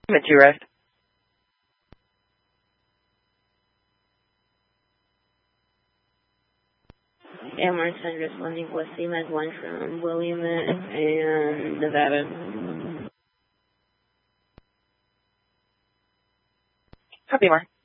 Two rest. Amherst Center responding with CMED 1 from Williamette and Nevada. Copy, Mark.